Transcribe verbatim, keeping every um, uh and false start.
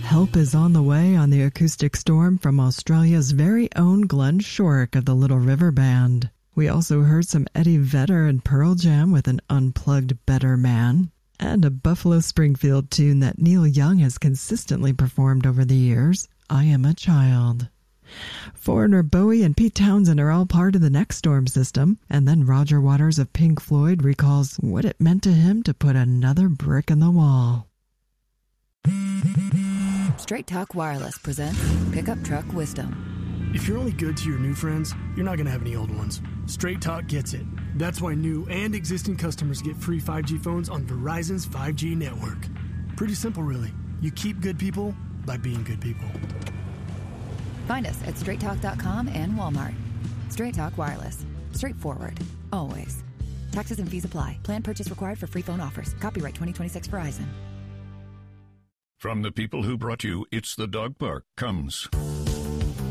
Help is on the way on the acoustic storm from Australia's very own Glenn Shorrock of the Little River Band. We also heard some Eddie Vedder and Pearl Jam with an unplugged Better Man, and a Buffalo Springfield tune that Neil Young has consistently performed over the years, I Am a Child. Foreigner Bowie and Pete Townsend are all part of the next storm system, and then Roger Waters of Pink Floyd recalls what it meant to him to put another brick in the wall. Straight Talk Wireless presents Pickup Truck Wisdom. If you're only good to your new friends, you're not going to have any old ones. Straight Talk gets it. That's why new and existing customers get free five G phones on Verizon's five G network. Pretty simple, really. You keep good people by being good people. Find us at straight talk dot com and Walmart. Straight Talk Wireless. Straightforward. Always. Taxes and fees apply. Plan purchase required for free phone offers. Copyright twenty twenty-six Verizon. From the people who brought you It's the Dog Park comes